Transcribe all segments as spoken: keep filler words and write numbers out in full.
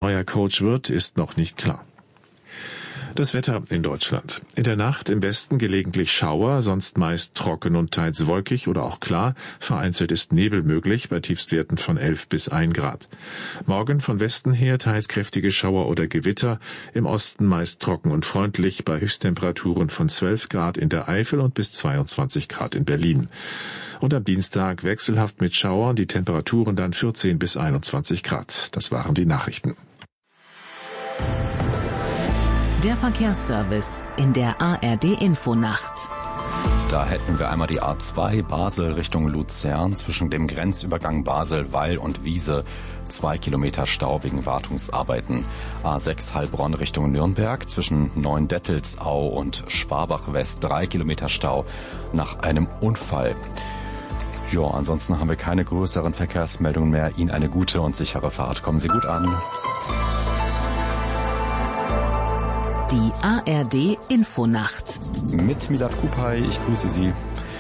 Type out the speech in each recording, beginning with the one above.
neuer Coach wird, ist noch nicht klar. Das Wetter in Deutschland. In der Nacht im Westen gelegentlich Schauer, sonst meist trocken und teils wolkig oder auch klar. Vereinzelt ist Nebel möglich bei Tiefstwerten von elf bis ein Grad. Morgen von Westen her teils kräftige Schauer oder Gewitter. Im Osten meist trocken und freundlich bei Höchsttemperaturen von zwölf Grad in der Eifel und bis zweiundzwanzig Grad in Berlin. Und am Dienstag wechselhaft mit Schauern, die Temperaturen dann vierzehn bis einundzwanzig Grad. Das waren die Nachrichten. Der Verkehrsservice in der A R D-Infonacht. Da hätten wir einmal die A zwei Basel Richtung Luzern zwischen dem Grenzübergang Basel-Weil und Wiese. Zwei Kilometer Stau wegen Wartungsarbeiten. A sechs Heilbronn Richtung Nürnberg zwischen Neuendettelsau und Schwabach-West. Drei Kilometer Stau nach einem Unfall. Ja, ansonsten haben wir keine größeren Verkehrsmeldungen mehr. Ihnen eine gute und sichere Fahrt. Kommen Sie gut an. Die A R D-Infonacht. Mit Milad Kupay, ich grüße Sie.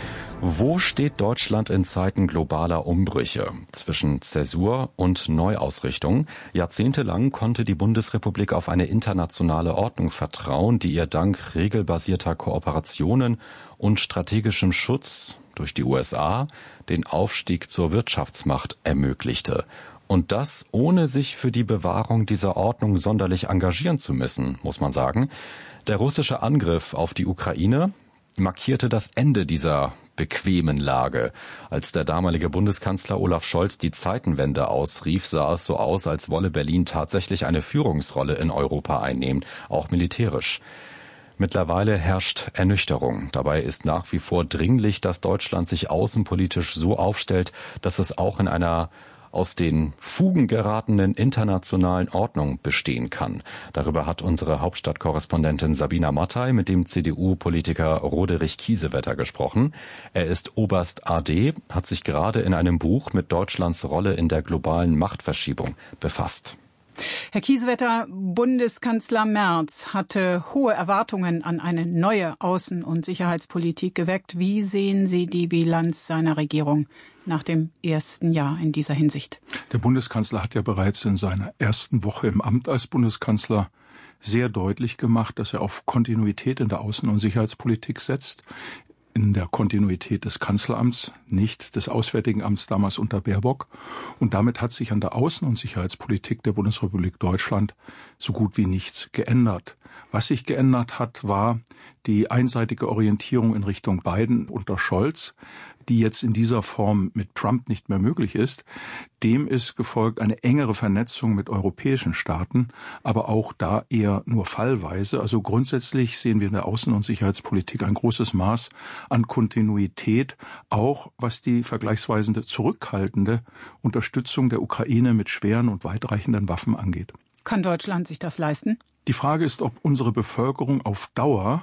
Wo steht Deutschland in Zeiten globaler Umbrüche? Zwischen Zäsur und Neuausrichtung. Jahrzehntelang konnte die Bundesrepublik auf eine internationale Ordnung vertrauen, die ihr dank regelbasierter Kooperationen und strategischem Schutz durch die U S A den Aufstieg zur Wirtschaftsmacht ermöglichte. Und das ohne sich für die Bewahrung dieser Ordnung sonderlich engagieren zu müssen, muss man sagen. Der russische Angriff auf die Ukraine markierte das Ende dieser bequemen Lage. Als der damalige Bundeskanzler Olaf Scholz die Zeitenwende ausrief, sah es so aus, als wolle Berlin tatsächlich eine Führungsrolle in Europa einnehmen, auch militärisch. Mittlerweile herrscht Ernüchterung. Dabei ist nach wie vor dringlich, dass Deutschland sich außenpolitisch so aufstellt, dass es auch in einer aus den Fugen geratenen internationalen Ordnung bestehen kann. Darüber hat unsere Hauptstadtkorrespondentin Sabina Mattei mit dem C D U-Politiker Roderich Kiesewetter gesprochen. Er ist Oberst A D, hat sich gerade in einem Buch mit Deutschlands Rolle in der globalen Machtverschiebung befasst. Herr Kiesewetter, Bundeskanzler Merz hatte hohe Erwartungen an eine neue Außen- und Sicherheitspolitik geweckt. Wie sehen Sie die Bilanz seiner Regierung nach dem ersten Jahr in dieser Hinsicht? Der Bundeskanzler hat ja bereits in seiner ersten Woche im Amt als Bundeskanzler sehr deutlich gemacht, dass er auf Kontinuität in der Außen- und Sicherheitspolitik setzt. In der Kontinuität des Kanzleramts, nicht des Auswärtigen Amts damals unter Baerbock. Und damit hat sich an der Außen- und Sicherheitspolitik der Bundesrepublik Deutschland so gut wie nichts geändert. Was sich geändert hat, war die einseitige Orientierung in Richtung Biden unter Scholz, die jetzt in dieser Form mit Trump nicht mehr möglich ist. Dem ist gefolgt eine engere Vernetzung mit europäischen Staaten, aber auch da eher nur fallweise. Also grundsätzlich sehen wir in der Außen- und Sicherheitspolitik ein großes Maß an Kontinuität, auch was die vergleichsweise zurückhaltende Unterstützung der Ukraine mit schweren und weitreichenden Waffen angeht. Kann Deutschland sich das leisten? Die Frage ist, ob unsere Bevölkerung auf Dauer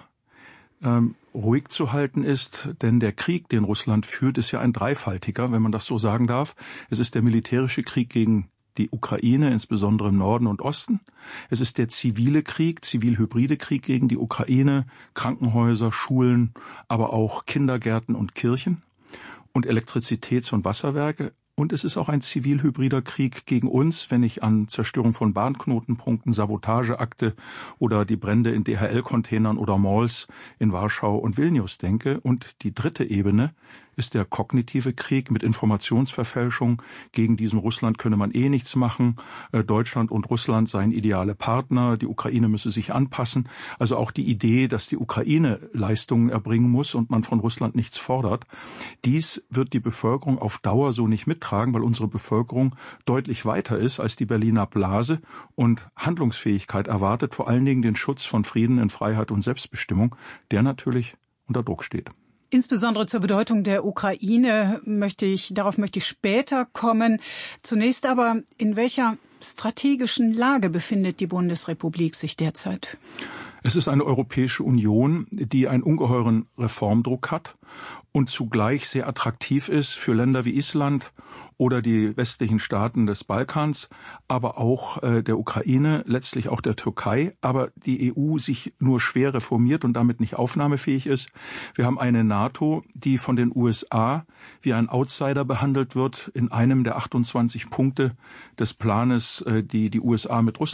ähm, ruhig zu halten ist, denn der Krieg, den Russland führt, ist ja ein dreifaltiger, wenn man das so sagen darf. Es ist der militärische Krieg gegen die Ukraine, insbesondere im Norden und Osten. Es ist der zivile Krieg, zivil-hybride Krieg gegen die Ukraine, Krankenhäuser, Schulen, aber auch Kindergärten und Kirchen und Elektrizitäts- und Wasserwerke. Und es ist auch ein zivil-hybrider Krieg gegen uns, wenn ich an Zerstörung von Bahnknotenpunkten, Sabotageakte oder die Brände in D H L-Containern oder Malls in Warschau und Vilnius denke. Und die dritte Ebene ist der kognitive Krieg mit Informationsverfälschung. Gegen diesem Russland könne man eh nichts machen. Deutschland und Russland seien ideale Partner. Die Ukraine müsse sich anpassen. Also auch die Idee, dass die Ukraine Leistungen erbringen muss und man von Russland nichts fordert. Dies wird die Bevölkerung auf Dauer so nicht mittragen, weil unsere Bevölkerung deutlich weiter ist als die Berliner Blase und Handlungsfähigkeit erwartet, vor allen Dingen den Schutz von Frieden in Freiheit und Selbstbestimmung, der natürlich unter Druck steht. Insbesondere zur Bedeutung der Ukraine möchte ich, darauf möchte ich später kommen. Zunächst aber, in welcher strategischen Lage befindet die Bundesrepublik sich derzeit? Es ist eine Europäische Union, die einen ungeheuren Reformdruck hat und zugleich sehr attraktiv ist für Länder wie Island oder die westlichen Staaten des Balkans, aber auch äh, der Ukraine, letztlich auch der Türkei, aber die E U sich nur schwer reformiert und damit nicht aufnahmefähig ist. Wir haben eine NATO, die von den U S A wie ein Outsider behandelt wird in einem der achtundzwanzig Punkte des Planes, äh, die die U S A mit Russland